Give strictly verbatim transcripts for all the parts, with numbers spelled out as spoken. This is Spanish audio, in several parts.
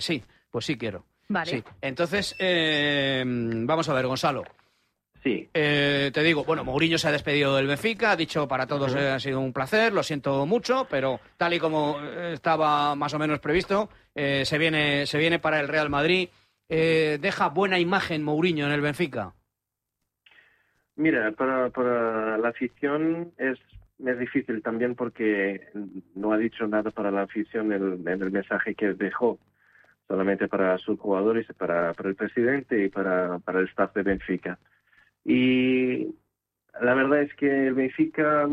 sí, pues sí quiero. Vale. Sí. Entonces, eh, vamos a ver, Gonzalo. Sí. Eh, te digo, bueno, Mourinho se ha despedido del Benfica, ha dicho para todos Uh-huh. eh, ha sido un placer, lo siento mucho, pero tal y como eh, estaba más o menos previsto, eh, se viene se viene para el Real Madrid. Eh, ¿Deja buena imagen Mourinho en el Benfica? Mira, para, para la afición es, es difícil también porque no ha dicho nada para la afición en, en el mensaje que dejó, solamente para sus jugadores, para, para el presidente y para, para el staff de Benfica. Y la verdad es que el Benfica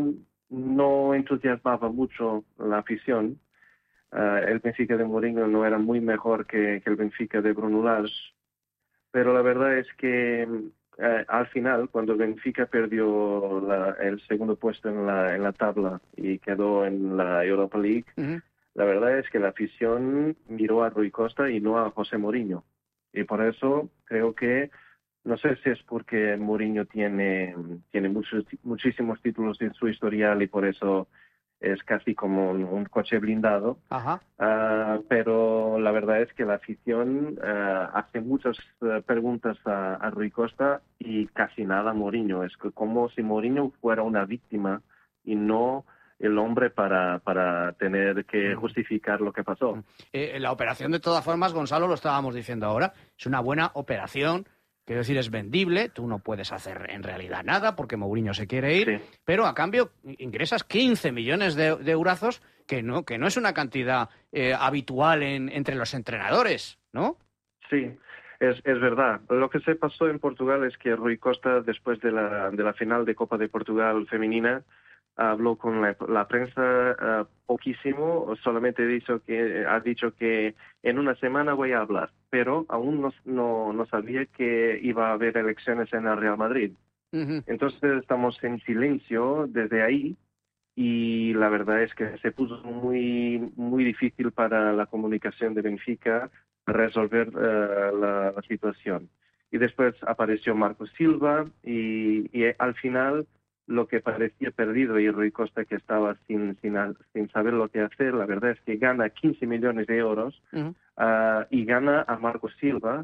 no entusiasmaba mucho la afición. Uh, el Benfica de Mourinho no era muy mejor que, que el Benfica de Bruno Lage, pero la verdad es que uh, al final, cuando el Benfica perdió la, el segundo puesto en la, en la tabla y quedó en la Europa League, uh-huh. la verdad es que la afición miró a Rui Costa y no a José Mourinho. Y por eso creo que no sé si es porque Mourinho tiene, tiene muchos, muchísimos títulos en su historial y por eso es casi como un, un coche blindado. Ajá. Uh, pero la verdad es que la afición uh, hace muchas uh, preguntas a, a Rui Costa y casi nada a Mourinho. Es como si Mourinho fuera una víctima y no el hombre para, para tener que justificar lo que pasó. Eh, la operación, de todas formas, Gonzalo, lo estábamos diciendo ahora, es una buena operación. Quiero decir, es vendible, tú no puedes hacer en realidad nada porque Mourinho se quiere ir, sí. pero a cambio ingresas quince millones de, de eurazos, que no, que no es una cantidad eh, habitual en, entre los entrenadores, ¿no? Sí, es, es verdad. Lo que se pasó en Portugal es que Rui Costa, después de la, de la final de Copa de Portugal femenina, habló con la, la prensa uh, poquísimo, solamente dicho que, ha dicho que en una semana voy a hablar, pero aún no, no, no sabía que iba a haber elecciones en el Real Madrid. Uh-huh. Entonces estamos en silencio desde ahí y la verdad es que se puso muy, muy difícil para la comunicación de Benfica resolver uh, la, la situación. Y después apareció Marco Silva y, y al final lo que parecía perdido y Rui Costa que estaba sin, sin, sin saber lo que hacer, la verdad es que gana quince millones de euros uh-huh. uh, y gana a Marco Silva,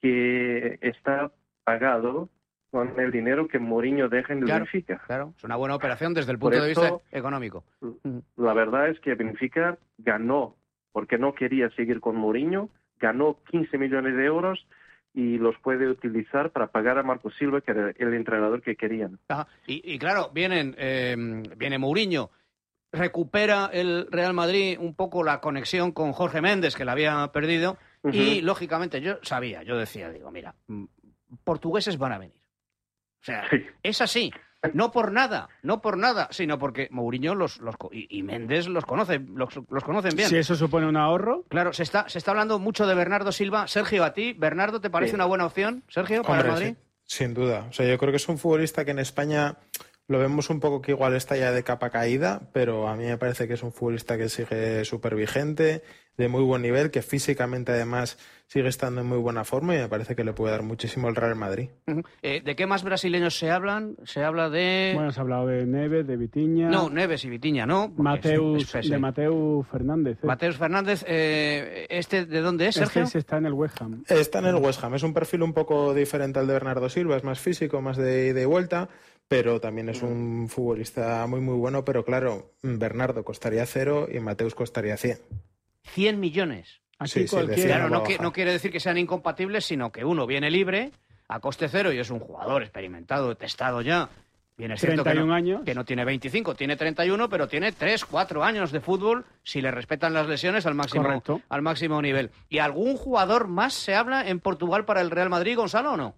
que está pagado con el dinero que Mourinho deja en el claro, Benfica. Claro, es una buena operación desde el punto Por de eso, vista económico. Uh-huh. La verdad es que Benfica ganó, porque no quería seguir con Mourinho, ganó quince millones de euros y los puede utilizar para pagar a Marco Silva, que era el entrenador que querían. Ajá. Y, y claro, vienen, eh, viene Mourinho, recupera el Real Madrid un poco la conexión con Jorge Méndez, que la había perdido, uh-huh. y lógicamente yo sabía, yo decía, digo, mira, portugueses van a venir. O sea, sí. es así. No por nada, no por nada, sino porque Mourinho los, los y, y Méndez los conoce, los, los conocen bien. Si eso supone un ahorro. Claro, se está, se está hablando mucho de Bernardo Silva. Sergio, ¿a ti, Bernardo, te parece sí. una buena opción, Sergio, para Hombre, el Madrid? Sí, sin duda. O sea, yo creo que es un futbolista que en España lo vemos un poco que igual está ya de capa caída, pero a mí me parece que es un futbolista que sigue súper vigente, de muy buen nivel, que físicamente además sigue estando en muy buena forma y me parece que le puede dar muchísimo el Real Madrid. Uh-huh. Eh, ¿De qué más brasileños se hablan? Se habla de... Bueno, se ha hablado de Neves, de Vitinha... No, Neves y Vitinha no. Mateus, es, es de Mateus Fernández. ¿eh? Mateus Fernández, eh, ¿este de dónde es, Sergio? Este está en el West Ham. Está en el West Ham. Es un perfil un poco diferente al de Bernardo Silva, es más físico, más de ida y vuelta, pero también es un futbolista muy, muy bueno. Pero claro, Bernardo costaría cero y Mateus costaría cien. ¿Cien millones? Sí, sí, claro, no, que, no quiere decir que sean incompatibles, sino que uno viene libre, a coste cero, y es un jugador experimentado, testado ya. Bien, es cierto treinta y un que no, años. que no tiene veinticinco, tiene treinta y uno, pero tiene tres, cuatro años de fútbol si le respetan las lesiones al máximo, al máximo nivel. ¿Y algún jugador más se habla en Portugal para el Real Madrid, Gonzalo, o no?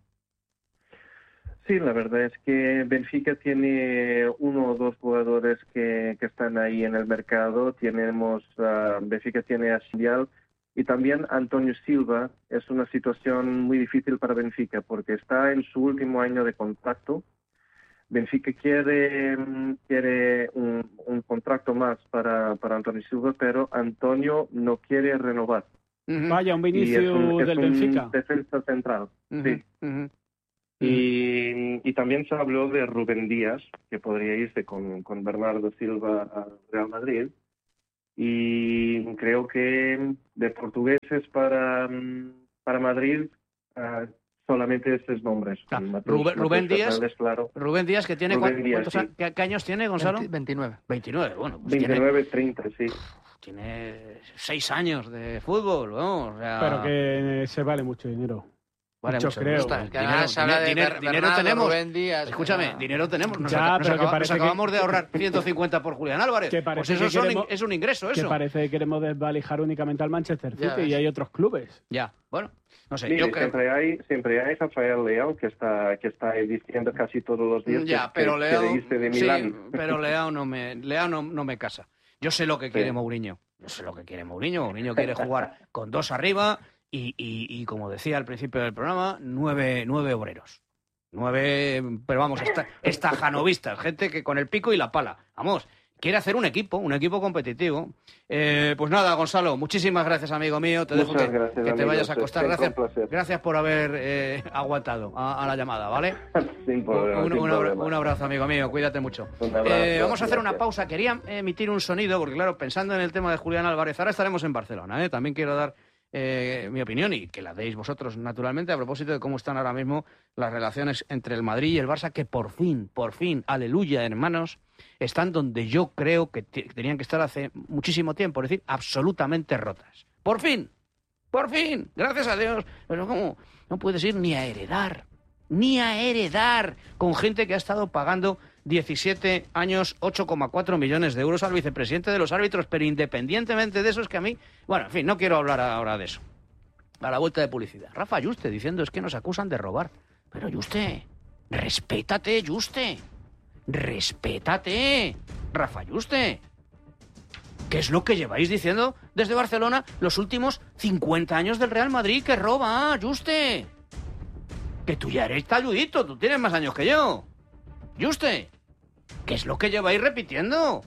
Sí, la verdad es que Benfica tiene uno o dos jugadores que, que están ahí en el mercado. Tenemos, uh, Benfica tiene a Sindial y también Antonio Silva. Es una situación muy difícil para Benfica porque está en su último año de contrato. Benfica quiere, quiere un, un contrato más para, para Antonio Silva, pero Antonio no quiere renovar. Uh-huh. Vaya, un Vinicius es un, es del un Benfica. Defensa central, uh-huh. sí. Uh-huh. Y, y también se habló de Rubén Díaz, que podría irse con, con Bernardo Silva al Real Madrid. y creo que de portugueses para, para Madrid uh, solamente estos nombres. Ah, Mateus, Rubén, Rubén Díaz, claro. Rubén Díaz, que tiene Rubén ¿cuántos, Díaz, ¿cuántos sí. ¿qué, ¿qué años tiene, Gonzalo? veintinueve. veintinueve, bueno. Pues veintinueve, treinta, sí. Tiene seis años de fútbol, ¿no? O sea, Pero que se vale mucho dinero. vale mucho, mucho, creo. gusta. Que Dinero, además habla de dinero, Ber- dinero Bernardo, tenemos. Rubén Díaz, Escúchame, que no. dinero tenemos. Nos, Ya, aca- nos pero que acaba- parece nos acabamos que- de ahorrar ciento cincuenta por Julián Álvarez. Que parece Pues eso que son queremos- in- es un ingreso, Que eso. parece que queremos desvalijar únicamente al Manchester Ya City ves. y hay otros clubes. Ya, bueno, no sé. Mire, yo creo... siempre hay siempre hay Rafael Leao que está que está diciendo casi todos los días Ya, que, pero que Leao, quiere irse de sí, Milán. pero Leao no me, Leao no, no me casa. Yo sé lo que quiere Sí. Mourinho. Yo sé lo que quiere Mourinho. Mourinho quiere jugar con dos arriba y, y, y como decía al principio del programa, nueve, nueve obreros. Nueve, pero vamos, esta, estajanovistas, gente que con el pico y la pala. Vamos, quiere hacer un equipo, un equipo competitivo. Eh, pues nada, Gonzalo, muchísimas gracias, amigo mío. Te dejo Muchas que, gracias, que te amigos. vayas a acostar. Siempre Gracias, un placer. gracias por haber eh, aguantado a, a la llamada, ¿vale? Sin problema, Un, sin un abra- problema. un abrazo, amigo mío, cuídate mucho. Un abrazo, Eh, vamos a hacer una gracias. pausa. Quería emitir un sonido, porque claro, pensando en el tema de Julián Álvarez, ahora estaremos en Barcelona, ¿eh? También quiero dar eh, mi opinión y que la deis vosotros, naturalmente, a propósito de cómo están ahora mismo las relaciones entre el Madrid y el Barça, que por fin, por fin, aleluya, hermanos, están donde yo creo que te- que tenían que estar hace muchísimo tiempo, es decir, absolutamente rotas. Por fin, por fin, gracias a Dios. Pero ¿cómo? No puedes ir ni a heredar, ni a heredar con gente que ha estado pagando diecisiete años, ocho coma cuatro millones de euros al vicepresidente de los árbitros, pero independientemente de eso es que a mí... Bueno, en fin, no quiero hablar ahora de eso. A la vuelta de publicidad. Rafa Yuste diciendo es que nos acusan de robar. Pero Yuste, respétate, Yuste. Respétate, Rafa Yuste. ¿Qué es lo que lleváis diciendo desde Barcelona los últimos cincuenta años del Real Madrid? Que roba, Yuste. Que tú ya eres talludito, tú tienes más años que yo. Yuste, ¿qué es lo que lleváis repitiendo?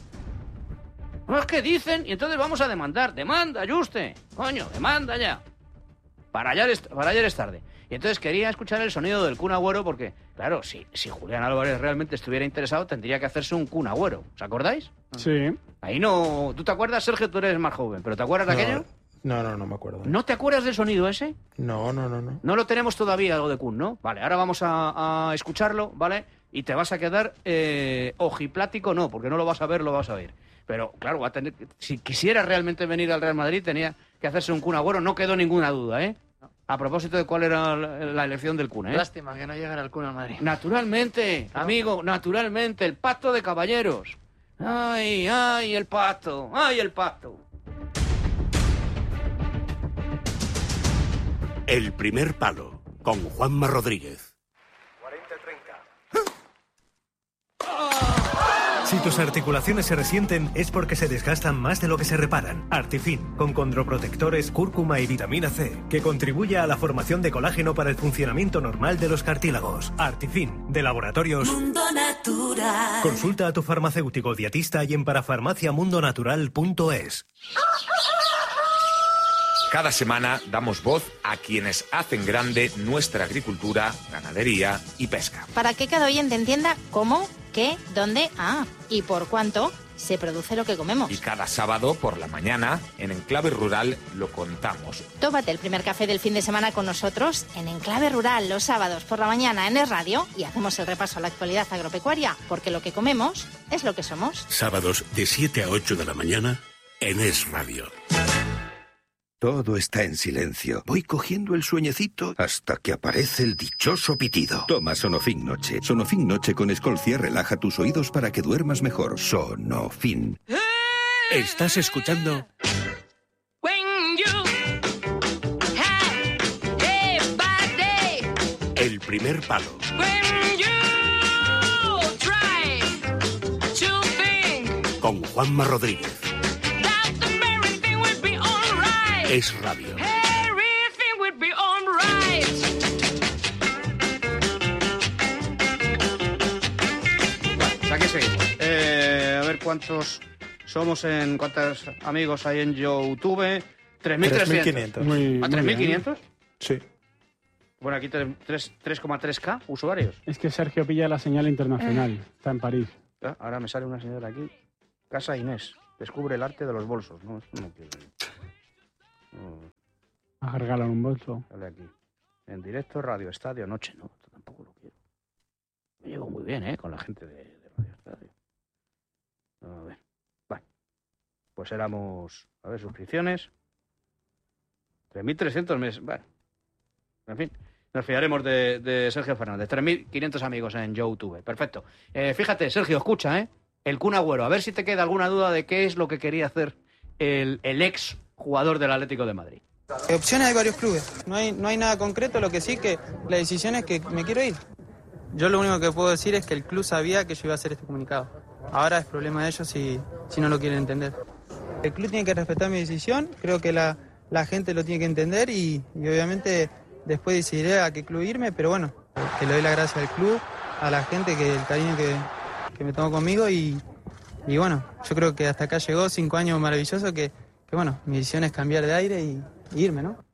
No es que dicen y entonces vamos a demandar. Demanda, Yuste. Coño, demanda ya. Para ayer es, para ayer es tarde. Y entonces quería escuchar el sonido del Kun Agüero porque, claro, si, si Julián Álvarez realmente estuviera interesado, tendría que hacerse un Kun Agüero. ¿Os acordáis? Sí. Ahí no... ¿Tú te acuerdas, Sergio? Tú eres más joven, pero ¿te acuerdas de aquello? No, no, no me acuerdo. ¿No te acuerdas del sonido ese? No, no, no, no. No lo tenemos todavía, algo de Kun, ¿no? Vale, ahora vamos a, a escucharlo, ¿vale? Y te vas a quedar eh, ojiplático, no, porque no lo vas a ver, lo vas a oír. Pero, claro, va a tener, si quisiera realmente venir al Real Madrid, tenía que hacerse un Kun Agüero, no quedó ninguna duda, ¿eh? A propósito de cuál era la, la elección del Kun, ¿eh? Lástima que no llegara el Kun al Madrid. Naturalmente, amigo, naturalmente, el pacto de caballeros. Ay, ay, el pacto, ay, el pacto. El primer palo, con Juanma Rodríguez. cuarenta treinta. Si tus articulaciones se resienten es porque se desgastan más de lo que se reparan. Artifin, con condroprotectores, cúrcuma y vitamina C, que contribuye a la formación de colágeno para el funcionamiento normal de los cartílagos. Artifin, de Laboratorios Mundo Natural. Consulta a tu farmacéutico dietista y en parafarmaciamundonatural punto es. Cada semana damos voz a quienes hacen grande nuestra agricultura, ganadería y pesca. Para que cada oyente entienda cómo, qué, dónde, ah, y por cuánto se produce lo que comemos. Y cada sábado por la mañana, en Enclave Rural, lo contamos. Tómate el primer café del fin de semana con nosotros en Enclave Rural los sábados por la mañana en Es Radio y hacemos el repaso a la actualidad agropecuaria, porque lo que comemos es lo que somos. Sábados de siete a ocho de la mañana en Es Radio. Todo está en silencio. Voy cogiendo el sueñecito hasta que aparece el dichoso pitido. Toma Sonofin Noche. Sonofin Noche con Escolcia relaja tus oídos para que duermas mejor. Sonofin. Estás escuchando El primer palo. Con Juanma Rodríguez. Es Radio. Bueno, aquí seguimos. Eh, a ver cuántos somos en... ¿Cuántos amigos hay en YouTube? tres mil trescientos. Muy, ¿A muy tres mil bien. quinientos? Sí. Bueno, aquí tres coma tres K usuarios. Es que Sergio pilla la señal internacional. Está en París. Ah, ahora me sale una señora aquí. Casa Inés. Descubre el arte de los bolsos. No, eso no quiero. No. A regalar un bolso. Dale aquí. En directo, Radio Estadio, noche. No, esto tampoco lo quiero. Me llevo muy bien, ¿eh? Con la gente de, de Radio Estadio. A ver. Vale. Pues éramos... A ver, suscripciones. tres mil trescientos meses. Bueno. En fin. Nos fiaremos de, de Sergio Fernández. tres mil quinientos amigos en YouTube. Perfecto. Eh, fíjate, Sergio, escucha, ¿eh? El Kun Agüero. A ver si te queda alguna duda de qué es lo que quería hacer el, el ex jugador del Atlético de Madrid. Opciones hay varios clubes. No hay, no hay nada concreto. Lo que sí que la decisión es que me quiero ir. Yo lo único que puedo decir es que el club sabía que yo iba a hacer este comunicado. Ahora es problema de ellos si, si no lo quieren entender. El club tiene que respetar mi decisión. Creo que la, la gente lo tiene que entender y, y obviamente... Después decidiré a qué club irme, pero bueno, que le doy la gracia al club, a la gente, que el cariño que, que me tomó conmigo y, y bueno, yo creo que hasta acá llegó cinco años maravillosos que, que bueno, mi decisión es cambiar de aire y, y irme, ¿no?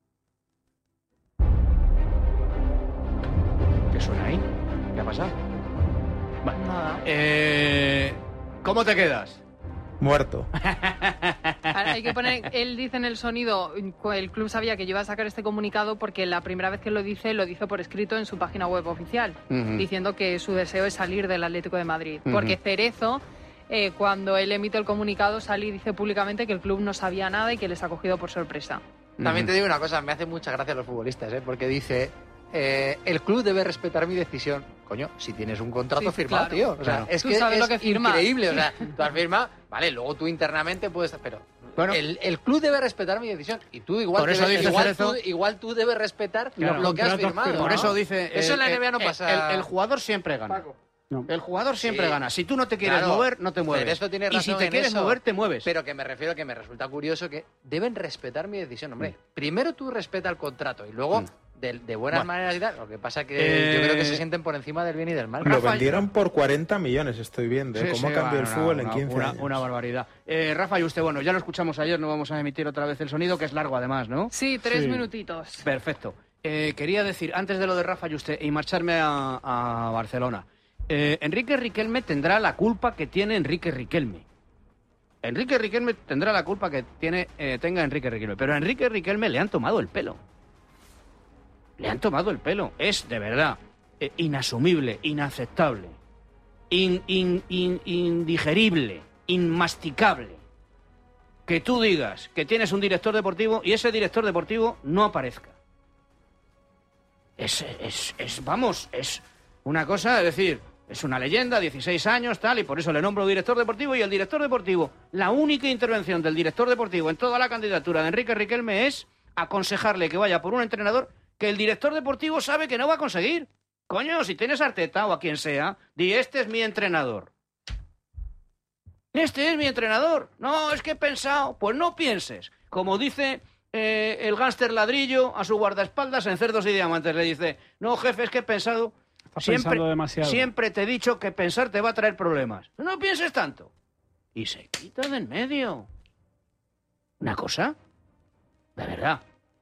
¿Qué suena ahí? ¿Qué ha pasado? Vale. Nada. Eh, ¿Cómo te quedas? Muerto. Hay que poner, él dice en el sonido, el club sabía que yo iba a sacar este comunicado porque la primera vez que lo dice, lo dice por escrito en su página web oficial, uh-huh. diciendo que su deseo es salir del Atlético de Madrid. Uh-huh. Porque Cerezo, eh, cuando él emite el comunicado, sale y dice públicamente que el club no sabía nada y que les ha cogido por sorpresa. Uh-huh. También te digo una cosa, me hace mucha gracia a los futbolistas, ¿eh? Porque dice... Eh, el club debe respetar mi decisión. Coño, si tienes un contrato sí, firmado, claro, tío. O sea, claro. es tú que sabes es lo que firmas. Increíble. O sea, tú has firmado, vale, luego tú internamente puedes... Pero bueno, el, el club debe respetar mi decisión. Y tú igual, por eso debes, dice igual, Cerezo, tú, igual tú debes respetar claro, lo que has firmado. Por ¿no? eso dice... Eso el, en la N B A no el, pasa... El, el jugador siempre gana. Paco. No. El jugador siempre sí. gana. Si tú no te quieres claro, mover, no te mueves. Esto tiene razón y si te en quieres eso, mover, te mueves. Pero que me refiero a que me resulta curioso que deben respetar mi decisión. Hombre, mm. primero tú respeta el contrato y luego... Mm. De, de buenas bueno. maneras y tal. Lo que pasa que eh... yo creo que se sienten por encima del bien y del mal. Lo vendieron por cuarenta millones, estoy viendo. ¿eh? Sí, ¿Cómo sí, cambió bueno, el fútbol una, en quince una, años? Una barbaridad. Eh, Rafa, y usted, bueno, ya lo escuchamos ayer, no vamos a emitir otra vez el sonido, que es largo además, ¿no? Sí, tres sí. minutitos. Perfecto. Eh, quería decir, antes de lo de Rafa y usted, y marcharme a, a Barcelona, eh, Enrique Riquelme tendrá la culpa que tiene Enrique Riquelme. Enrique Riquelme tendrá la culpa que tiene eh, tenga Enrique Riquelme, pero a Enrique Riquelme le han tomado el pelo. Le han tomado el pelo. Es, de verdad, eh, inasumible, inaceptable, in, in, in, indigerible, inmasticable que tú digas que tienes un director deportivo y ese director deportivo no aparezca. Es, es, es vamos, es una cosa, es decir, es una leyenda, dieciséis años, tal, y por eso le nombro director deportivo, y el director deportivo, la única intervención del director deportivo en toda la candidatura de Enrique Riquelme es aconsejarle que vaya por un entrenador que el director deportivo sabe que no va a conseguir. Coño, si tienes a Arteta o a quien sea, di, este es mi entrenador. Este es mi entrenador. No, es que he pensado. Pues no pienses. Como dice eh, el gánster ladrillo a su guardaespaldas en Cerdos y Diamantes. Le dice, no, jefe, es que he pensado... Estás siempre, pensando demasiado. Siempre te he dicho que pensar te va a traer problemas. No pienses tanto. Y se quita de en medio. Una cosa. De verdad.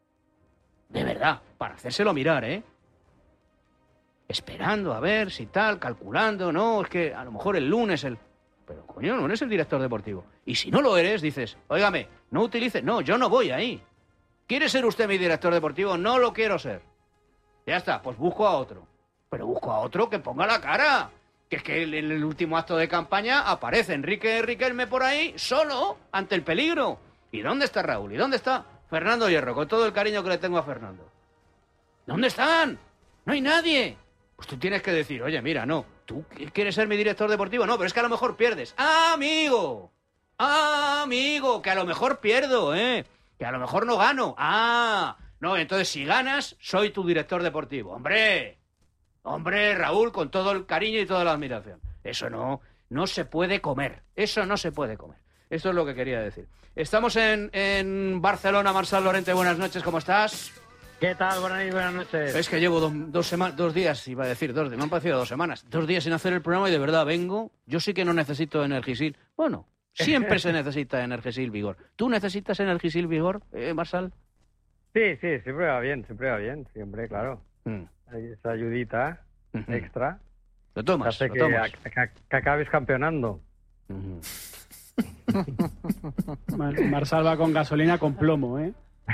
De verdad, para hacérselo mirar, ¿eh? Esperando a ver si tal, calculando, no, es que a lo mejor el lunes el... Pero coño, no eres el director deportivo. Y si no lo eres, dices, óigame, no utilice... No, yo no voy ahí. ¿Quiere ser usted mi director deportivo? No lo quiero ser. Ya está, pues busco a otro. Pero busco a otro que ponga la cara. Que es que en el último acto de campaña aparece Enrique Riquelme por ahí, solo, ante el peligro. ¿Y dónde está Raúl? ¿Y dónde está Fernando Hierro? Con todo el cariño que le tengo a Fernando. ¿Dónde están? No hay nadie. Pues tú tienes que decir, oye, mira, no, ¿tú quieres ser mi director deportivo? No, pero es que a lo mejor pierdes. ¡Ah, amigo! ¡Ah, amigo! Que a lo mejor pierdo, ¿eh? Que a lo mejor no gano. ¡Ah! No, entonces si ganas, soy tu director deportivo. ¡Hombre! Hombre, Raúl, con todo el cariño y toda la admiración. Eso no, no se puede comer. Eso no se puede comer. Esto es lo que quería decir. Estamos en, en Barcelona. Marçal Lorente, buenas noches, ¿cómo estás? ¿Qué tal? Buenas, buenas noches. Es que llevo do, dos, sema, dos días, iba a decir, dos, me han parecido dos semanas, dos días sin hacer el programa y de verdad vengo. Yo sí que no necesito Energisil. Bueno, siempre se necesita Energisil Vigor. ¿Tú necesitas Energisil Vigor, eh, Marçal? Sí, sí, siempre va bien, siempre va bien, siempre, claro. Mm. Esa ayudita uh-huh. extra. Lo tomas, hace lo que, tomas. A, que, que acabes campeonando. Uh-huh. Marsal va con gasolina con plomo, ¿eh?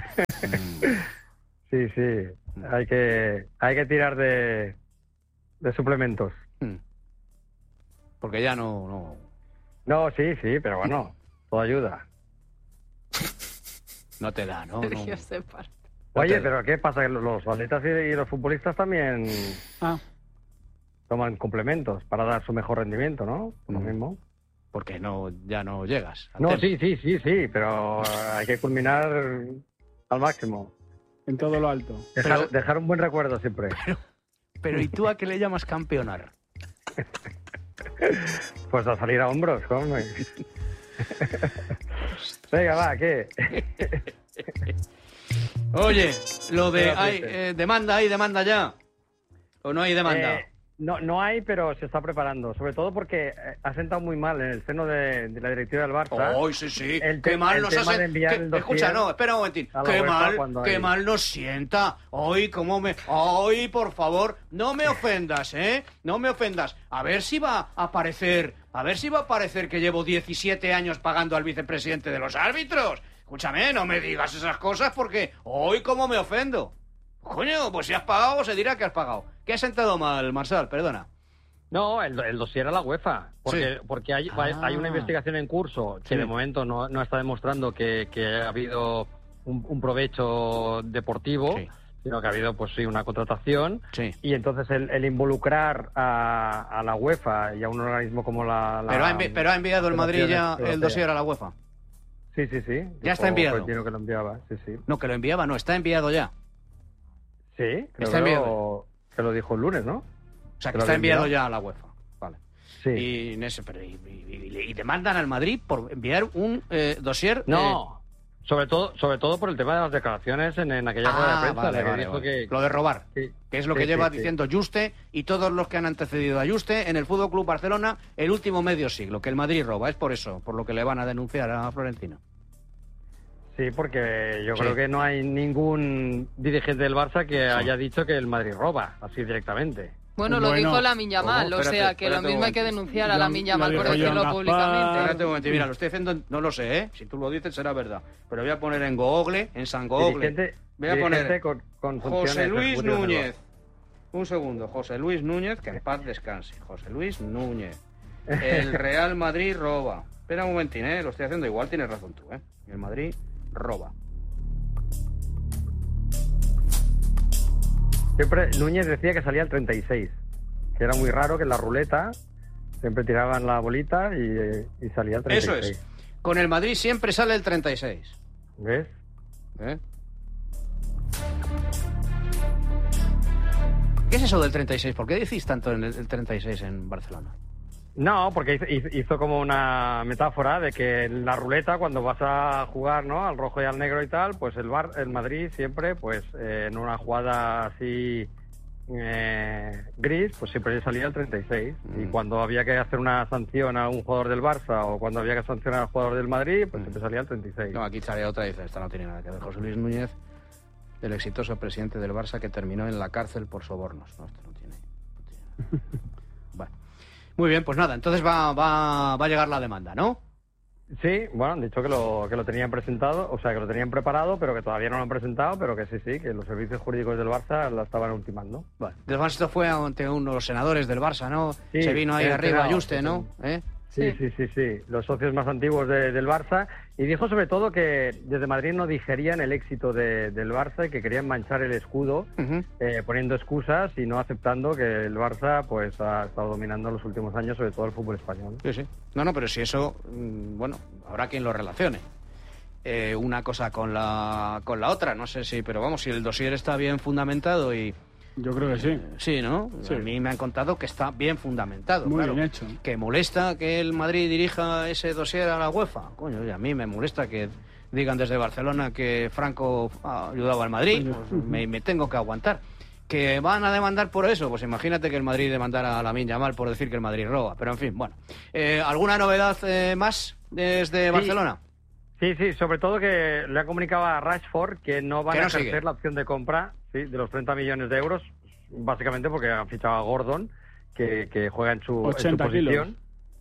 Sí, sí. Hay que, hay que tirar de, de suplementos. Porque ya no, no... No, sí, sí, pero bueno, todo ayuda. No te da, ¿no? Sergio no. se parte. Oye, pero ¿qué pasa? Los atletas y los futbolistas también ah. toman complementos para dar su mejor rendimiento, ¿no? Lo mismo. Porque no, ya no llegas. No, sí, sí, sí, sí, pero hay que culminar al máximo. En todo lo alto. Dejar, Pero- dejar un buen recuerdo siempre. Pero, pero ¿y tú a qué le llamas campeonar? Pues a salir a hombros, ¿cómo? Venga, va, ¿qué? Oye, lo de... Espérate, Hay, espérate. eh, ¿demanda hay demanda ya? ¿O no hay demanda? Eh, no, no hay, pero se está preparando. Sobre todo porque eh, ha sentado muy mal en el seno de, de la directiva del Barça. ¡Ay, sí, sí! El ¡Qué te- mal el nos tema hace! de enviar que- el dossier escucha, no, espera un momentín. a la ¡Qué UEFA mal, cuando qué hay- mal nos sienta! ¡Ay, cómo me... ¡Ay, por favor! No me ofendas, ¿eh? No me ofendas. A ver si va a aparecer... A ver si va a aparecer que llevo diecisiete años pagando al vicepresidente de los árbitros. Escúchame, no me digas esas cosas porque... ¡Ay, cómo me ofendo! Coño, pues si has pagado, se dirá que has pagado. ¿Qué has sentado mal, Marsal? Perdona. No, el, el dossier a la UEFA, porque, Sí. porque hay, Ah. hay una investigación en curso que Sí. de momento no, no está demostrando que, que ha habido un, un provecho deportivo, Sí. sino que ha habido pues sí una contratación, Sí. y entonces el, el involucrar a, a la UEFA y a un organismo como la... la- Pero ha, envi- pero ha enviado el Madrid ya Federación el dossier a la UEFA. Sí, sí, sí. Ya está Dijo enviado. Florentino que lo enviaba, sí, sí. No, que lo enviaba, no, está enviado ya. Sí, creo Está que, enviado. lo, que lo dijo el lunes, ¿no? O sea, que lo está había enviado enviado. ya a la UEFA. Vale. Sí. Y, en ese, pero, y, y- y- y demandan al Madrid por enviar un eh, dossier. No, sobre todo sobre todo por el tema de las declaraciones en, en aquella rueda de Ah, prensa. vale, la que vale, dijo vale. que- Lo de robar, Sí. que es lo Sí, que lleva sí, sí. diciendo Juste y todos los que han antecedido a Juste en el Fútbol Club Barcelona el último medio siglo, que el Madrid roba. Es por eso, por lo que le van a denunciar a Florentino. Sí, porque yo Sí. creo que no hay ningún dirigente del Barça que Sí. haya dicho que el Madrid roba, así directamente. Bueno, lo Bueno. dijo Lamine Yamal, ¿Cómo? o Espérate, sea que lo espérate un mismo hay que momento. denunciar a Yo- Lamine lo Yamal por dijo Joan decirlo Gaspar. públicamente. Espérate un momento, mira, lo estoy haciendo, no lo sé, ¿eh? Si tú lo dices será verdad. Pero voy a poner en Google, en San Google. Dirigente, Voy a dirigente poner con, con José funciones Luis ejecutivas del Núñez. Un segundo, José Luis Núñez, que en paz descanse. José Luis Núñez. El Real Madrid roba. Espera un momentín, ¿eh? Lo estoy haciendo igual, tienes razón tú, ¿eh? El Madrid roba. Barça. Siempre Núñez decía que salía el treinta y seis, que era muy raro que en la ruleta siempre tiraban la bolita y, y salía el treinta y seis. Eso es. Con el Madrid siempre sale el treinta y seis. ¿Ves? ¿Eh? ¿Qué es eso del treinta y seis? ¿Por qué decís tanto en el el treinta y seis en Barcelona? No, porque hizo, hizo- hizo como una metáfora de que en la ruleta, cuando vas a jugar, ¿no?, al rojo y al negro y tal, pues el Bar, el Madrid siempre, pues eh, en una jugada así eh, gris, pues siempre salía el treinta y seis. Mm. Y cuando había que hacer una sanción a un jugador del Barça o cuando había que sancionar al jugador del Madrid, pues siempre salía el treinta y seis. No, aquí sale otra y dice, esta no tiene nada que ver. José Luis Núñez, el exitoso presidente del Barça que terminó en la cárcel por sobornos. No, esto no tiene... no tiene nada. Bueno. Muy bien, pues nada, entonces va, va, va a llegar la demanda, ¿no? Sí, bueno, han dicho que lo, que lo tenían presentado, o sea, que lo tenían preparado, pero que todavía no lo han presentado, pero que sí, sí, que los servicios jurídicos del Barça la estaban ultimando. Bueno, además esto fue ante unos senadores del Barça, ¿no? Sí, Se vino ahí en el arriba Senado, Juste, ¿no? ¿Eh? Sí, sí, sí, sí, los socios más antiguos de- del Barça, y dijo sobre todo que desde Madrid no digerían el éxito de- del Barça y que querían manchar el escudo Ujú. eh, poniendo excusas y no aceptando que el Barça pues ha estado dominando en los últimos años sobre todo el fútbol español. Sí, sí. No, no, pero si eso, mm, bueno, habrá quien lo relacione. Eh, una cosa con la, con la otra, no sé si, pero vamos, si el dossier está bien fundamentado y... Yo creo que sí. Sí, ¿no? Sí. A mí me han contado que está bien fundamentado. Muy claro. bien hecho. Que molesta que el Madrid dirija ese dossier a la UEFA. Coño, y a mí me molesta que digan desde Barcelona que Franco ha ayudado al Madrid. Pues me, me tengo que aguantar. ¿Que van a demandar por eso? Pues imagínate que el Madrid demandara a Lamine Yamal por decir que el Madrid roba. Pero en fin, bueno. Eh, ¿Alguna novedad eh, más desde Sí. Barcelona? Sí, sí, sobre todo que le ha comunicado a Rashford que no van Que no a ejercer sigue. la opción de compra, sí, de los treinta millones de euros, básicamente porque han fichado a Gordon, que, que juega en su, en su ochenta kilos. posición.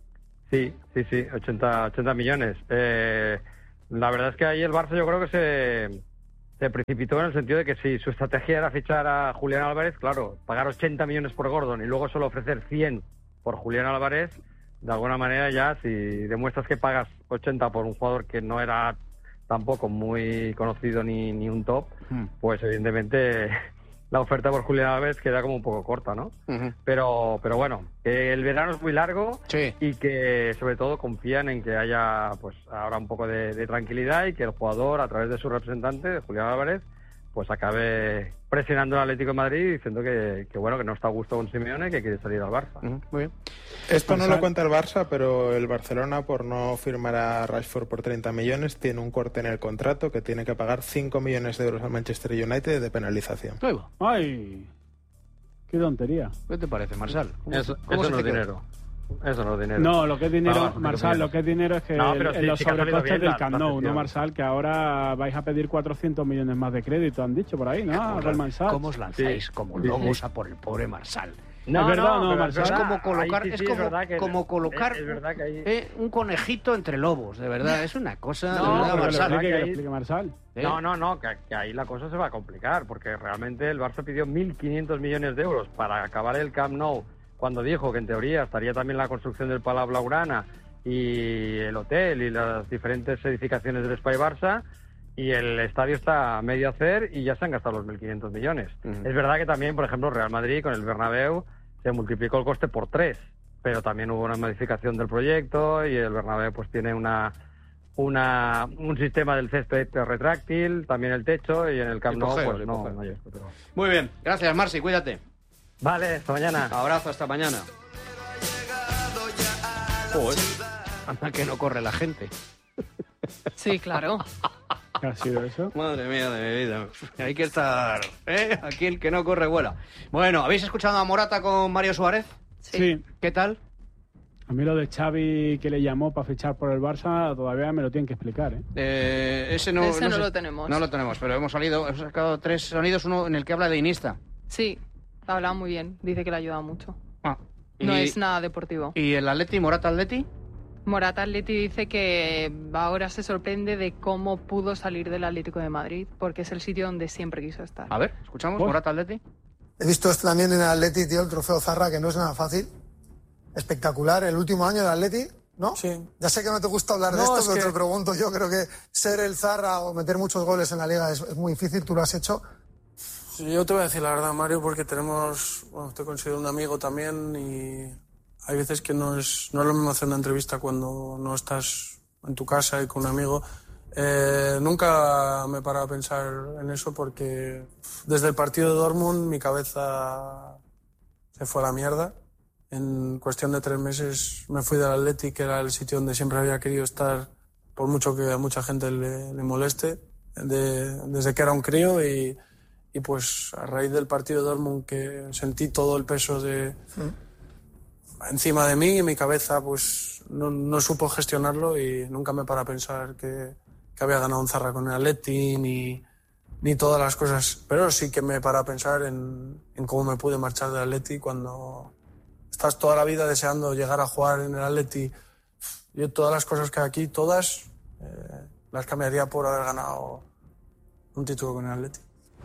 Sí, sí, sí, ochenta millones. Eh, la verdad es que ahí el Barça yo creo que se, se precipitó en el sentido de que si su estrategia era fichar a Julián Álvarez, claro, pagar ochenta millones por Gordon y luego solo ofrecer cien por Julián Álvarez, de alguna manera ya si demuestras que pagas ochenta por un jugador que no era tampoco muy conocido ni, ni un top, hmm. pues evidentemente la oferta por Julián Álvarez queda como un poco corta, ¿no? Uh-huh. Pero pero bueno, que el verano es muy largo sí. y que sobre todo confían en que haya pues ahora un poco de, de tranquilidad y que el jugador, a través de su representante, de Julián Álvarez, pues acabe presionando al Atlético de Madrid diciendo que, que bueno, que no está a gusto con Simeone, que quiere salir al Barça. Uh-huh. Muy bien. Esto no lo cuenta el Barça, pero el Barcelona, por no firmar a Rashford por treinta millones, tiene un corte en el contrato que tiene que pagar cinco millones de euros al Manchester United de penalización. ¡Ay! ¡Qué tontería! ¿Qué te parece, Marsal? ¿Cómo, eso cómo eso no es dinero. Eso no es dinero. No, lo que es dinero, ah, Marsal, lo que es dinero es que no, el, sí, los sí sobrecostes del Camp Nou, ¿no, Marsal? Que ahora vais a pedir cuatrocientos millones más de crédito, han dicho por ahí, ¿no? ¿Cómo, ¿Cómo os lanzáis sí. como lobos sí. a por el pobre Marsal? No, es verdad, no, no Marsal. Es como colocar, sí, sí, es como, es verdad que, como colocar es, es verdad que hay... eh, un conejito entre lobos, de verdad, es una cosa no, de verdad, Marsal. Que, que, ahí... que explique Marsal. ¿Eh? No, no, no, que, que ahí la cosa se va a complicar, porque realmente el Barça pidió mil quinientos millones de euros para acabar el Camp Nou, cuando dijo que en teoría estaría también la construcción del Palau Blaugrana y el hotel y las diferentes edificaciones del Espai Barça, y el estadio está a medio hacer y ya se han gastado los mil quinientos millones. Uh-huh. Es verdad que también, por ejemplo, Real Madrid con el Bernabéu se multiplicó el coste por tres, pero también hubo una modificación del proyecto y el Bernabéu pues tiene una una un sistema del césped retráctil, también el techo, y en el Camp Nou pues no, no hay esto, pero... Muy bien, gracias Marci, cuídate. Vale, hasta mañana. Abrazo, hasta mañana. Joder, anda que no corre la gente. Sí, claro. ¿Qué ha sido eso? Madre mía de mi vida. Hay que estar... ¿eh? Aquí el que no corre vuela. Bueno, ¿habéis escuchado a Morata con Mario Suárez? Sí. sí. ¿Qué tal? A mí lo de Xavi que le llamó para fichar por el Barça todavía me lo tienen que explicar, ¿eh? eh ese no, ese no, no sé, lo tenemos. No lo tenemos, pero hemos salido, hemos sacado tres sonidos, uno en el que habla de Iniesta. Sí. Habla muy bien, dice que le ayuda mucho. Ah, y, no es nada deportivo. ¿Y el Atleti, Morata Atleti? Morata Atleti dice que ahora se sorprende de cómo pudo salir del Atlético de Madrid, porque es el sitio donde siempre quiso estar. A ver, escuchamos, ¿Vos? Morata Atleti. He visto esto también en el Atleti, tío, el trofeo Zarra, que no es nada fácil. Espectacular, el último año del Atleti, ¿no? Sí. Ya sé que no te gusta hablar de no, esto, pero que... te lo pregunto yo. Creo que ser el Zarra o meter muchos goles en la Liga es, es muy difícil, tú lo has hecho. Yo te voy a decir la verdad, Mario, porque tenemos, bueno, te considero un amigo también y hay veces que no es, no es lo mismo hacer una entrevista cuando no estás en tu casa y con un amigo. Eh, nunca me he parado a pensar en eso porque desde el partido de Dortmund mi cabeza se fue a la mierda. En cuestión de tres meses me fui del Atleti, que era el sitio donde siempre había querido estar, por mucho que a mucha gente le, le moleste, de, desde que era un crío y... Y pues a raíz del partido de Dortmund que sentí todo el peso de ¿Mm? encima de mí y mi cabeza pues no, no supo gestionarlo y nunca me para a pensar que, que había ganado un Zarra con el Atleti ni, ni todas las cosas. Pero sí que me para a pensar en, en cómo me pude marchar del Atleti cuando estás toda la vida deseando llegar a jugar en el Atleti. Yo todas las cosas que hay aquí, todas, eh, las cambiaría por haber ganado un título con el Atleti.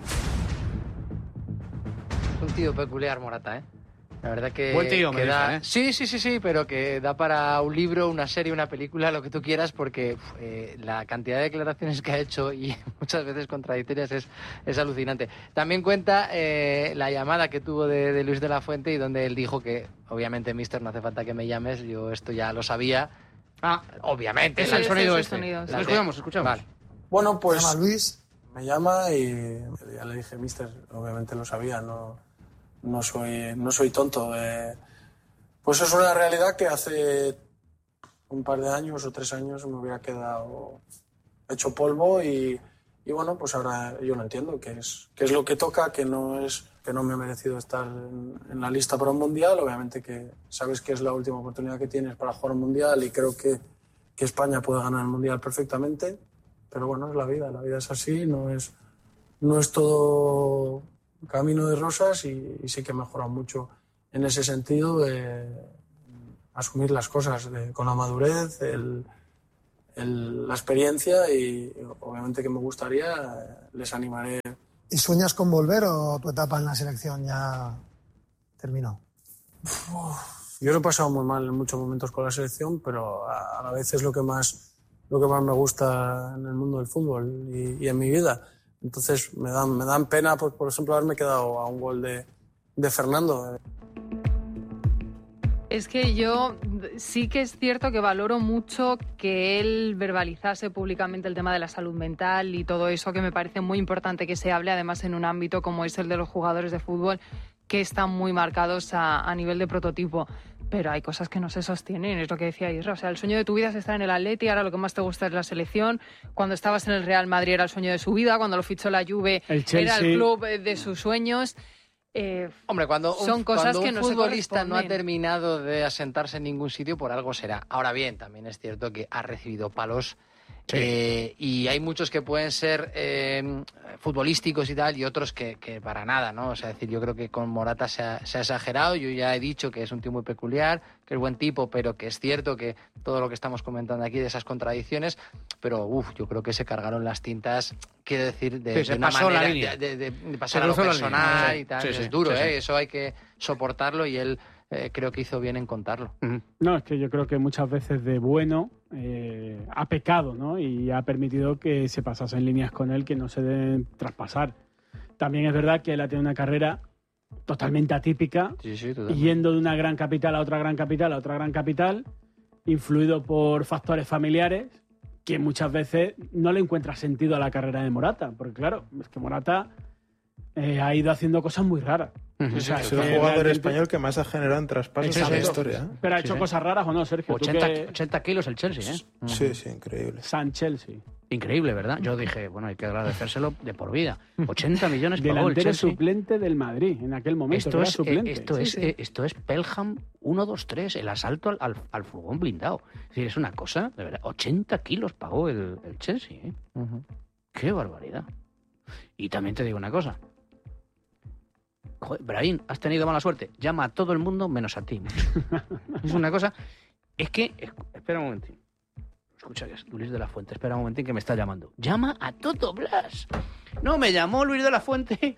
Un tío peculiar, Morata, ¿eh? La verdad que... Buen tío, que me da... dicen, ¿eh? Sí, sí, sí, sí, pero que da para un libro, una serie, una película, lo que tú quieras, porque eh, la cantidad de declaraciones que ha hecho y muchas veces contradictorias es, es alucinante. También cuenta eh, la llamada que tuvo de, de Luis de la Fuente y donde él dijo que, obviamente, mister, no hace falta que me llames, yo esto ya lo sabía. Ah, obviamente. Es el sonido este. Sonido, sí. Lo escuchamos, escuchamos. Vale. Bueno, pues... Se llama Luis. Me llama y ya le dije, mister, obviamente lo sabía, no, no, soy, no soy tonto. Eh, pues es una realidad que hace un par de años o tres años me hubiera quedado hecho polvo y, y bueno, pues ahora yo lo entiendo, que es, que es lo que toca, que no, es, que no me he merecido estar en, en la lista para un mundial. Obviamente que sabes que es la última oportunidad que tienes para jugar un mundial y creo que, que España puede ganar el mundial perfectamente. Pero bueno, es la vida, la vida es así, no es, no es todo camino de rosas y, y sí que he mejorado mucho en ese sentido. Eh, asumir las cosas de, con la madurez, el, el, la experiencia y obviamente que me gustaría, les animaré. ¿Y sueñas con volver o tu etapa en la selección ya terminó? Uf, yo lo he pasado muy mal en muchos momentos con la selección, pero a, a la vez es lo que más, lo que más me gusta en el mundo del fútbol y, y en mi vida. Entonces me dan, me dan pena, por, por ejemplo, haberme quedado a un gol de, de Fernando. Es que yo sí que es cierto que valoro mucho que él verbalizase públicamente el tema de la salud mental y todo eso, que me parece muy importante que se hable, además en un ámbito como es el de los jugadores de fútbol, que están muy marcados a, a nivel de prototipo. Pero hay cosas que no se sostienen, es lo que decía Isra. O sea, el sueño de tu vida es estar en el Atleti, ahora lo que más te gusta es la selección. Cuando estabas en el Real Madrid era el sueño de su vida, cuando lo fichó la Juve el era el club de sus sueños. Eh, Hombre, cuando son un, cosas cuando que un no futbolista se no ha terminado de asentarse en ningún sitio, por algo será. Ahora bien, también es cierto que ha recibido palos. Sí. Eh, y hay muchos que pueden ser eh, futbolísticos y tal, y otros que, que para nada, ¿no? O sea, es decir, yo creo que con Morata se ha, se ha exagerado. Yo ya he dicho que es un tío muy peculiar, que es buen tipo, pero que es cierto que todo lo que estamos comentando aquí de esas contradicciones, pero uff, yo creo que se cargaron las tintas, quiero decir, de, sí, de una pasó manera la línea. de, de, de pasar a lo personal y tal. Sí, sí, es duro, sí, sí. ¿eh? Eso hay que soportarlo y él eh, creo que hizo bien en contarlo. Uh-huh. No, es que yo creo que muchas veces de bueno eh, ha pecado, ¿no? Y ha permitido que se pasasen líneas con él que no se deben traspasar. También es verdad que él ha tenido una carrera totalmente atípica, sí, sí, yendo de una gran capital a otra gran capital a otra gran capital, influido por factores familiares que muchas veces no le encuentra sentido a la carrera de Morata, porque claro, es que Morata eh, ha ido haciendo cosas muy raras. Uh-huh. O sea, es el jugador realmente... español que más ha generado en traspasos en la historia. ¿eh? Pero ha hecho sí, cosas raras o no, Sergio. ochenta, que... ochenta kilos el Chelsea, ¿eh? Sí, sí, increíble. San Chelsea. Increíble, ¿verdad? Yo dije, bueno, hay que agradecérselo de por vida. ochenta millones pagó el Delantero Chelsea. suplente del Madrid en aquel momento. Esto, es, suplente. esto, sí, es, sí. esto es Pelham uno dos tres, el asalto al, al, al furgón blindado. Es decir, es una cosa, de verdad. ochenta kilos pagó el, el Chelsea, ¿eh? Uh-huh. ¡Qué barbaridad! Y también te digo una cosa. Joder, Brahim, has tenido mala suerte. Llama a todo el mundo menos a ti. Es una cosa... Es que... Espera un momentín. Escucha, que es Luis de la Fuente. Espera un momentín que me está llamando. Llama a Toto Blas. No, me llamó Luis de la Fuente.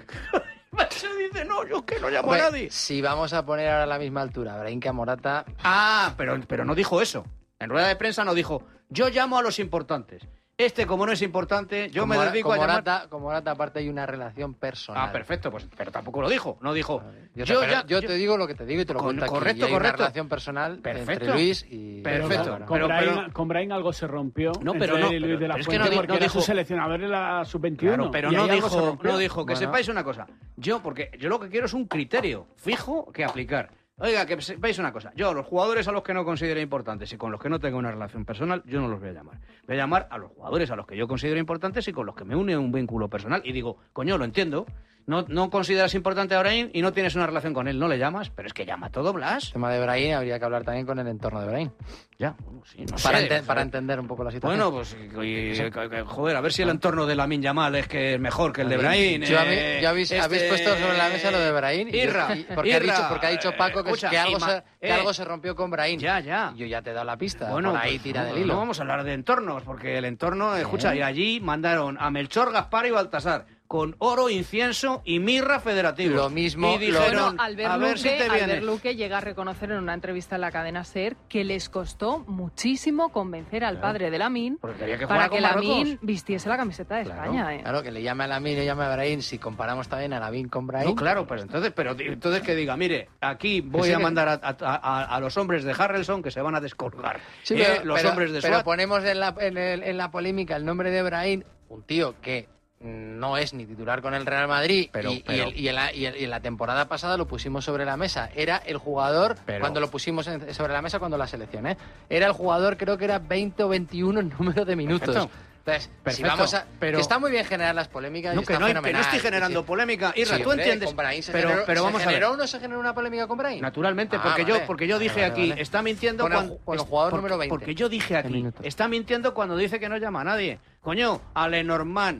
Se dice, no, yo que no llamo Hombre, a nadie. Si vamos a poner ahora a la misma altura, Brahim que a Morata... Ah, pero, pero no dijo eso. En rueda de prensa no dijo, yo llamo a los importantes. Este, como no es importante, yo como me dedico como a llamar... Morata, como Morata, aparte, hay una relación personal. Ah, perfecto, pues, pero tampoco lo dijo. No dijo... Yo, te, yo, ya, yo, yo te digo lo que te digo y te lo con, cuento correcto, aquí. Y hay correcto. una relación personal perfecto. entre Luis y... Perfecto. Pero, con, Brahim, pero, con Brahim algo se rompió no, pero entre no, él y Luis pero, de la pero Fuente, es que no, porque no era dijo, su seleccionador en la sub veintiuno. Claro, pero no dijo, no dijo, que bueno. sepáis una cosa. Yo, porque yo lo que quiero es un criterio fijo que aplicar. Oiga, que sepáis una cosa. Yo, los jugadores a los que no considero importantes y con los que no tengo una relación personal, yo no los voy a llamar. Voy a llamar a los jugadores a los que yo considero importantes y con los que me une un vínculo personal. Y digo, coño, lo entiendo. No, no consideras importante a Brahim y no tienes una relación con él, no le llamas, pero es que llama todo Blas. El tema de Brahim habría que hablar también con el entorno de Brahim. Ya, bueno, sí, no para, sé, ente para entender un poco la situación. Bueno, pues, y, sí. joder, a ver si el entorno de Lamine Yamal es que es mejor que el de Brahim. Yo, eh, ¿Ya habéis, este... habéis puesto sobre la mesa lo de Brahim? Irra, y, porque, Irra, ha dicho, porque ha dicho Paco que, escucha, que, algo, Ima, se, eh, que algo se rompió con Brahim. Ya, ya. Yo ya te he dado la pista. Bueno, por ahí pues, tira no, del hilo. No vamos a hablar de entornos, porque el entorno, ¿Eh? escucha, y allí mandaron a Melchor, Gaspar y Baltasar con oro, incienso y mirra federativos. Lo mismo. Y dijeron, bueno, Albert a ver Luque, si te vienes. Albert Luque llega a reconocer en una entrevista en la cadena SER que les costó muchísimo convencer al claro. padre de Lamine que para que Lamine vistiese la camiseta de claro, España. ¿eh? Claro, que le llame a Lamine y le llame a Brahim. Si comparamos también a Lamine con Brahim... No, claro, pero entonces, pero entonces que diga, mire, aquí voy a mandar a, a, a, a los hombres de Harrelson que se van a descolgar. Sí, ¿eh? pero, los pero, hombres de Pero SWAT. ponemos en la, en, el, en la polémica el nombre de Brahim, un tío que no es ni titular con el Real Madrid, pero, y, pero, y, el, y, en la, y, el, y en la temporada pasada lo pusimos sobre la mesa. Era el jugador, pero, cuando lo pusimos en, sobre la mesa cuando la seleccioné, era el jugador, creo que era veinte o veintiuno en número de minutos. Perfecto. Entonces, Perfecto, si vamos a, pero... que está muy bien generar las polémicas. No, y que, está no hay, fenomenal, que no estoy generando sí. polémica. Irra, sí, tú hombre, entiendes. Con Brahim se pero, generó, pero ¿se vamos generó a ver. o no se generó una polémica con Brahim? Naturalmente, ah, porque, vale. yo, porque yo dije vale, aquí, vale. está mintiendo con el, cuando... Con el jugador por, número veinte. Porque yo dije aquí, está mintiendo cuando dice que no llama a nadie. Coño, a Lenormand,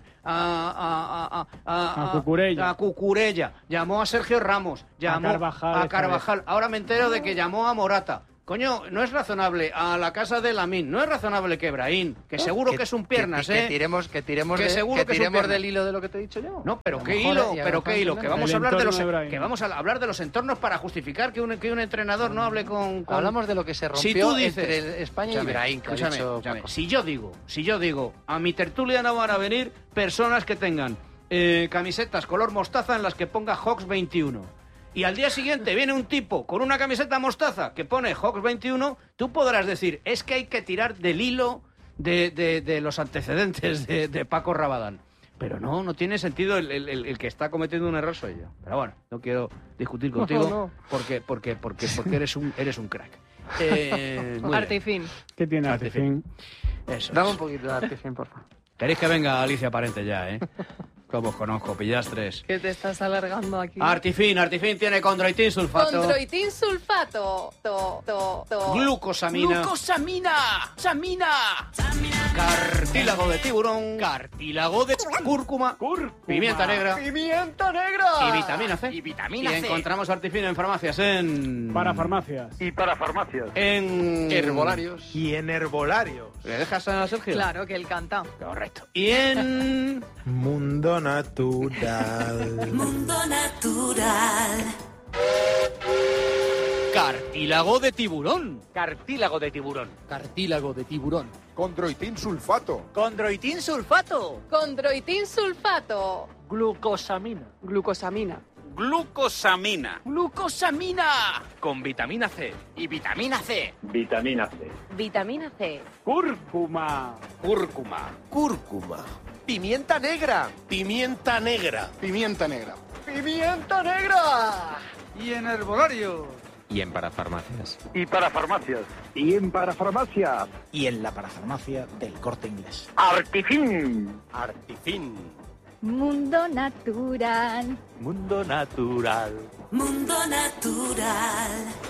a, a, a, a, a, a, Cucurella. a Cucurella, llamó a Sergio Ramos, llamó a Carvajal. A Carvajal. Ahora me entero de que llamó a Morata. Coño, no es razonable a la casa de Lamine, no es razonable que Brahim, que seguro que, que es un piernas, que, ¿eh? Que tiremos, que tiremos, que de, seguro que que tiremos del hilo de lo que te he dicho yo. No, pero qué hilo, pero qué hilo, que vamos a hablar de los de que vamos a hablar de los entornos para justificar que un, que un entrenador no hable con, con... Hablamos de lo que se rompió si tú dices, entre España y Brahim. Escúchame, escúchame. Si yo digo, si yo digo, a mi tertulia no van a venir personas que tengan eh, camisetas color mostaza en las que ponga Hawks veintiuno. Y al día siguiente viene un tipo con una camiseta mostaza que pone Hawks veintiuno, tú podrás decir, es que hay que tirar del hilo de, de, de los antecedentes de, de Paco Rabadán. Pero no, no tiene sentido, el, el, el que está cometiendo un error soy yo. Pero bueno, no quiero discutir contigo no, no. porque porque porque porque eres un eres un crack. Eh, Artifin. ¿Qué tiene Artifin? Eso. Dame un poquito de Artifin, por favor. Queréis que venga Alicia Parente ya, ¿eh? Como os conozco, pillastres. Que te estás alargando aquí. Artifin, Artifin tiene condroitin sulfato. Condroitin sulfato. To, to, to. Glucosamina. Glucosamina. Samina. Cartílago de tiburón. Cartílago de cúrcuma. Cúrcuma. Pimienta negra. Pimienta negra. Y vitamina C. Y vitamina C. Y encontramos Artifin en farmacias en... Para farmacias. Y para farmacias. En... Herbolarios. Y en herbolarios. ¿Le dejas a Sergio? Claro, que él canta. Correcto. Y en... Mundo natural. Mundo natural. Cartílago de tiburón. Cartílago de tiburón. Cartílago de tiburón. Condroitin sulfato. Condroitin sulfato. Condroitin sulfato. Glucosamina. Glucosamina. Glucosamina. Glucosamina. Con vitamina C. Y vitamina C. Vitamina C. Vitamina C. Cúrcuma. Cúrcuma. Cúrcuma. Pimienta negra. Pimienta negra. Pimienta negra. Pimienta negra. Y en herbolario. Y en parafarmacias. Y para farmacias. Y en parafarmacias. Y en la parafarmacia del Corte Inglés. Artifin. Artifin. Mundo natural. Mundo natural. Mundo natural.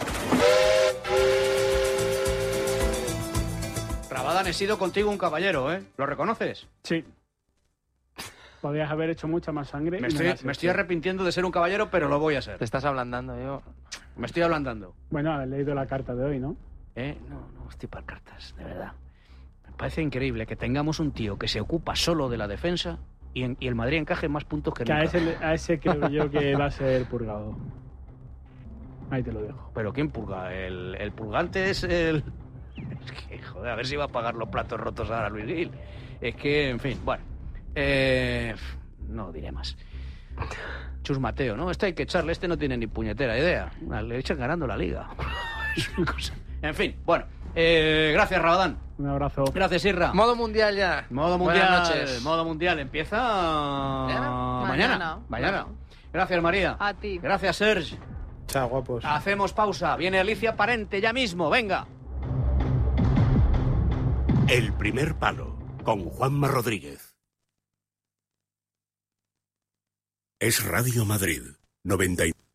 Rabadán, he sido contigo un caballero, ¿eh? ¿Lo reconoces? Sí. Podrías haber hecho mucha más sangre. Me estoy, me estoy arrepintiendo de ser un caballero, pero lo voy a ser. Te estás ablandando, yo. Me estoy ablandando. Bueno, has leído la carta de hoy, ¿no? Eh, no, no estoy para cartas, de verdad. Me parece increíble que tengamos un tío que se ocupa solo de la defensa y, en, y el Madrid encaje más puntos que, que nunca. A ese, a ese creo yo que va a ser purgado. Ahí te lo dejo. ¿Pero quién purga? El, el purgante es el... Es que, joder, a ver si va a pagar los platos rotos ahora Luis Gil. Es que, en fin, bueno. Eh, no diré más. Chus Mateo, ¿no? Este hay que echarle, este no tiene ni puñetera idea. Le echan ganando la liga. En fin, bueno. Eh, gracias, Rabadán. Un abrazo. Gracias, Irra. Modo mundial ya. Modo mundial. Buenas noches. Modo mundial empieza mañana. Mañana. Mañana. Gracias, María. A ti. Gracias, Serge. Chao, guapos. Hacemos pausa. Viene Alicia Parente ya mismo. Venga. El primer palo con Juanma Rodríguez. Es Radio Madrid noventa y nueve.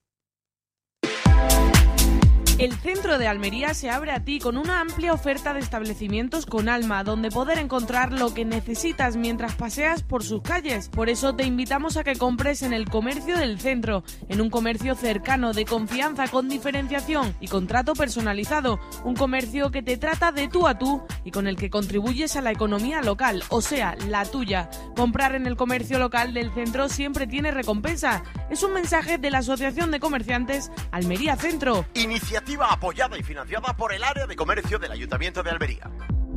El centro de Almería se abre a ti con una amplia oferta de establecimientos con alma, donde poder encontrar lo que necesitas mientras paseas por sus calles. Por eso te invitamos a que compres en el comercio del centro, en un comercio cercano, de confianza, con diferenciación y con trato personalizado. Un comercio que te trata de tú a tú y con el que contribuyes a la economía local, o sea, la tuya. Comprar en el comercio local del centro siempre tiene recompensa. Es un mensaje de la Asociación de Comerciantes Almería Centro. Iniciativa apoyada y financiada por el área de comercio del Ayuntamiento de Almería.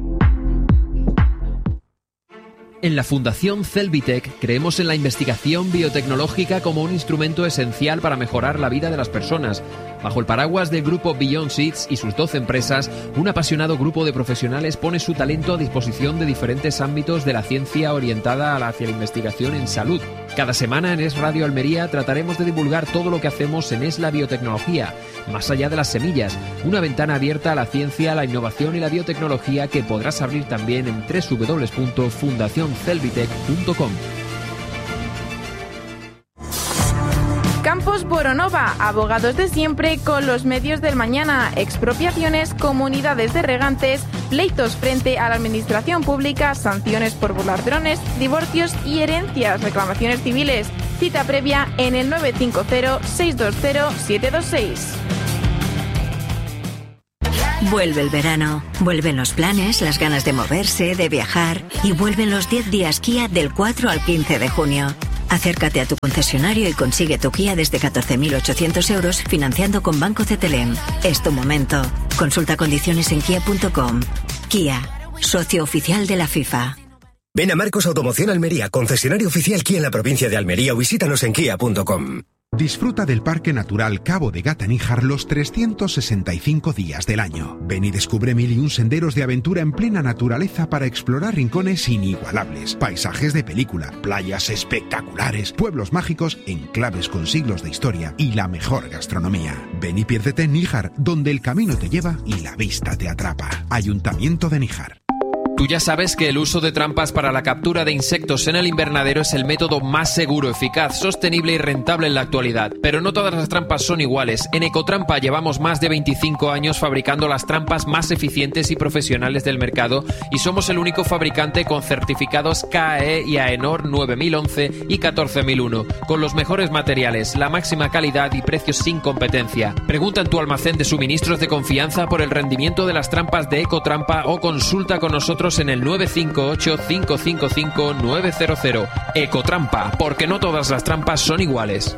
En la Fundación Celvitec creemos en la investigación biotecnológica como un instrumento esencial para mejorar la vida de las personas. Bajo el paraguas del grupo Beyond Seeds y sus doce empresas, un apasionado grupo de profesionales pone su talento a disposición de diferentes ámbitos de la ciencia orientada hacia la investigación en salud. Cada semana en Es Radio Almería trataremos de divulgar todo lo que hacemos en Es la Biotecnología, más allá de las semillas, una ventana abierta a la ciencia, la innovación y la biotecnología que podrás abrir también en doble u doble u doble u punto fundación celvitec punto com. Campos Boronova, abogados de siempre con los medios del mañana, expropiaciones, comunidades de regantes, pleitos frente a la administración pública, sanciones por volar drones, divorcios y herencias, reclamaciones civiles. Cita previa en el nueve cinco cero, seis dos cero, siete dos seis. Vuelve el verano, vuelven los planes, las ganas de moverse, de viajar y vuelven los diez días Kia del cuatro al quince de junio. Acércate a tu concesionario y consigue tu Kia desde catorce mil ochocientos euros financiando con Banco Cetelem. Es tu momento. Consulta condiciones en kia punto com. Kia, socio oficial de la FIFA. Ven a Marcos Automoción Almería, concesionario oficial Kia en la provincia de Almería o visítanos en kia punto com. Disfruta del Parque Natural Cabo de Gata-Níjar los trescientos sesenta y cinco días del año. Ven y descubre mil y un senderos de aventura en plena naturaleza para explorar rincones inigualables, paisajes de película, playas espectaculares, pueblos mágicos, enclaves con siglos de historia y la mejor gastronomía. Ven y piérdete en Níjar, donde el camino te lleva y la vista te atrapa. Ayuntamiento de Níjar. Tú ya sabes que el uso de trampas para la captura de insectos en el invernadero es el método más seguro, eficaz, sostenible y rentable en la actualidad. Pero no todas las trampas son iguales. En Ecotrampa llevamos más de veinticinco años fabricando las trampas más eficientes y profesionales del mercado y somos el único fabricante con certificados K A E y AENOR nueve mil once y catorce mil uno, con los mejores materiales, la máxima calidad y precios sin competencia. Pregunta en tu almacén de suministros de confianza por el rendimiento de las trampas de Ecotrampa o consulta con nosotros en el nueve cinco ocho, cinco cinco cinco, nueve cero cero. Ecotrampa, porque no todas las trampas son iguales.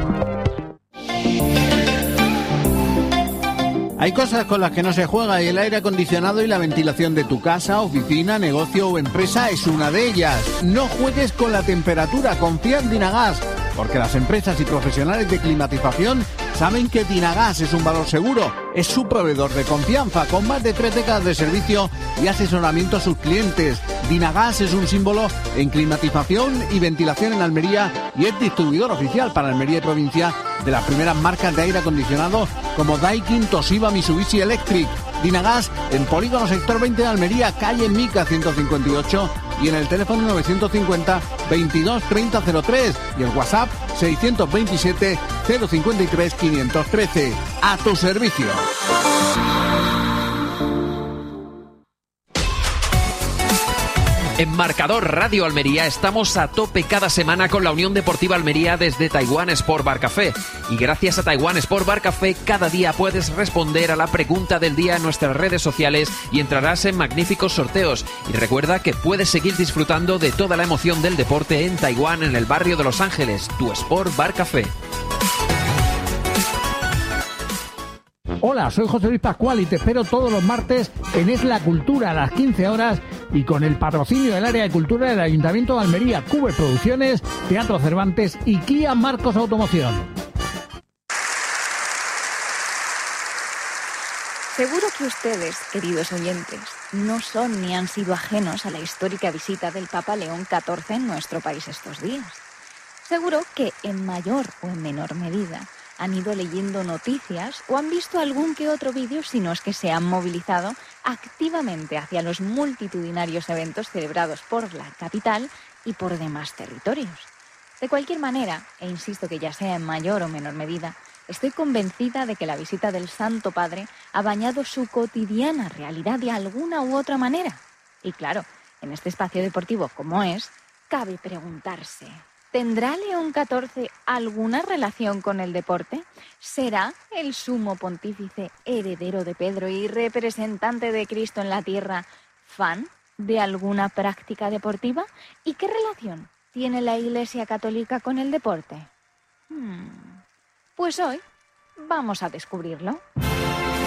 Hay cosas con las que no se juega y el aire acondicionado y la ventilación de tu casa, oficina, negocio o empresa es una de ellas. No juegues con la temperatura, confía en Dinagas, porque las empresas y profesionales de climatización saben que Dinagas es un valor seguro. Es su proveedor de confianza, con más de tres décadas de servicio y asesoramiento a sus clientes. Dinagas es un símbolo en climatización y ventilación en Almería y es distribuidor oficial para Almería y provincia de las primeras marcas de aire acondicionado como Daikin, Toshiba, Mitsubishi Electric. Dinagas en Polígono Sector veinte de Almería, calle Mica ciento cincuenta y ocho y en el teléfono novecientos cincuenta, veintidós, treinta, cero tres y el WhatsApp seiscientos veintisiete, cero cincuenta y tres, quinientos trece. A tu servicio. En Marcador Radio Almería estamos a tope cada semana con la Unión Deportiva Almería desde Taiwán Sport Bar Café. Y gracias a Taiwán Sport Bar Café cada día puedes responder a la pregunta del día en nuestras redes sociales y entrarás en magníficos sorteos. Y recuerda que puedes seguir disfrutando de toda la emoción del deporte en Taiwán, en el barrio de Los Ángeles, tu Sport Bar Café. Hola, soy José Luis Pascual y te espero todos los martes en Es la Cultura a las quince horas y con el patrocinio del área de cultura del Ayuntamiento de Almería, Cube Producciones, Teatro Cervantes y Kia Marcos Automoción. Seguro que ustedes, queridos oyentes, no son ni han sido ajenos a la histórica visita del Papa León catorce en nuestro país estos días. Seguro que en mayor o en menor medida han ido leyendo noticias o han visto algún que otro vídeo, si no es que se han movilizado activamente hacia los multitudinarios eventos celebrados por la capital y por demás territorios. De cualquier manera, e insisto que ya sea en mayor o menor medida, estoy convencida de que la visita del Santo Padre ha bañado su cotidiana realidad de alguna u otra manera. Y claro, en este espacio deportivo como es, cabe preguntarse: ¿tendrá León catorce alguna relación con el deporte? ¿Será el sumo pontífice, heredero de Pedro y representante de Cristo en la tierra, fan de alguna práctica deportiva? ¿Y qué relación tiene la Iglesia Católica con el deporte? Hmm. Pues hoy vamos a descubrirlo.